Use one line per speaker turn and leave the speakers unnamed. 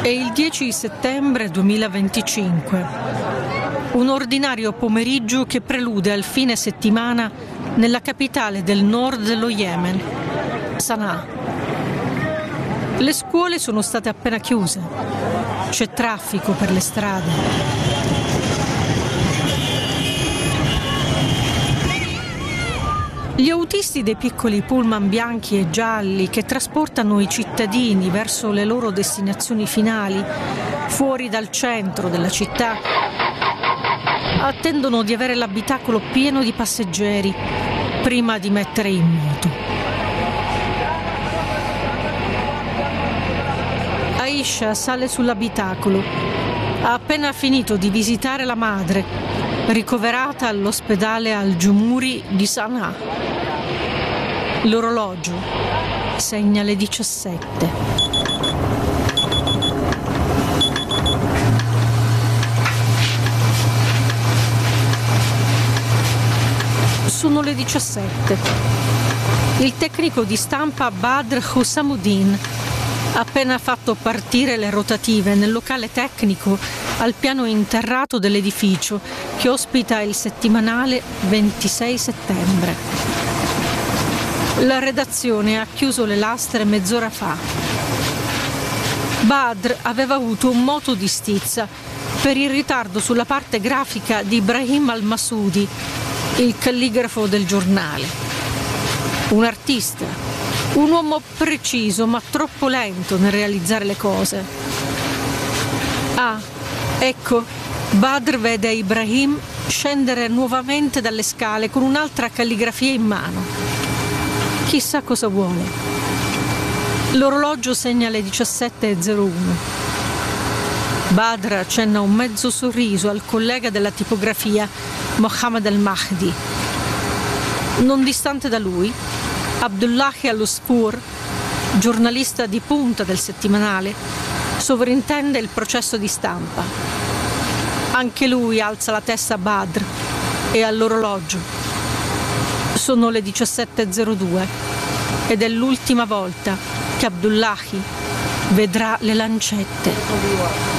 È il 10 settembre 2025, un ordinario pomeriggio che prelude al fine settimana nella capitale del nord dello Yemen, Sana'a. Le scuole sono state appena chiuse, c'è traffico per le strade. Gli autisti dei piccoli pullman bianchi e gialli che trasportano i cittadini verso le loro destinazioni finali, fuori dal centro della città, attendono di avere l'abitacolo pieno di passeggeri prima di mettere in moto. Aisha sale sull'abitacolo. Ha appena finito di visitare la madre, ricoverata all'ospedale Al-Jumuri di Sana'a. L'orologio segna le 17. Sono le 17. Il tecnico di stampa Badr Hussamuddin ha appena fatto partire le rotative nel locale tecnico al piano interrato dell'edificio che ospita il settimanale 26 settembre. La redazione ha chiuso le lastre mezz'ora fa. Badr aveva avuto un moto di stizza per il ritardo sulla parte grafica di Ibrahim al-Masudi, il calligrafo del giornale. Un artista, un uomo preciso ma troppo lento nel realizzare le cose. Ah, ecco, Badr vede Ibrahim scendere nuovamente dalle scale con un'altra calligrafia in mano. Chissà cosa vuole. L'orologio segna le 17:01. Badr accenna un mezzo sorriso al collega della tipografia, Mohammed al-Mahdi. Non distante da lui, Abdullahi al-Uskur, giornalista di punta del settimanale, sovrintende il processo di stampa. Anche lui alza la testa a Badr e all'orologio. Sono le 17:02 ed è l'ultima volta che Abdullahi vedrà le lancette.